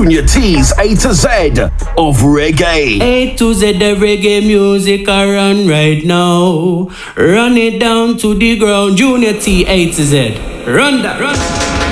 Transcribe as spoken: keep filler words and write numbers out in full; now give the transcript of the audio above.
Junior T's A to Z of reggae. A to Z the reggae music I run right now. Run it down to the ground. Junior T, A to Z. Run that, run.